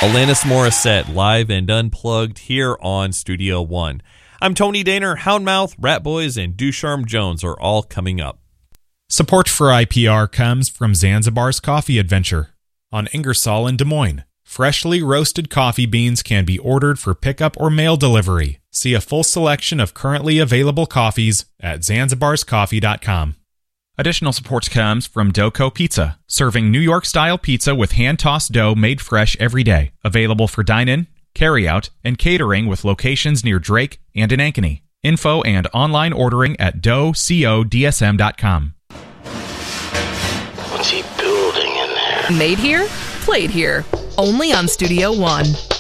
Alanis Morissette, live and unplugged here on Studio One. I'm Tony Daner. Houndmouth, Rat Boys, and Ducharme Jones are all coming up. Support for IPR comes from Zanzibar's Coffee Adventure on Ingersoll in Des Moines. Freshly roasted coffee beans can be ordered for pickup or mail delivery. See a full selection of currently available coffees at zanzibarscoffee.com. Additional support comes from Doco Pizza, serving New York-style pizza with hand-tossed dough made fresh every day. Available for dine-in, carry-out, and catering with locations near Drake and in Ankeny. Info and online ordering at doughcodsm.com. What's he building in there? Made here, played here. Only on Studio One.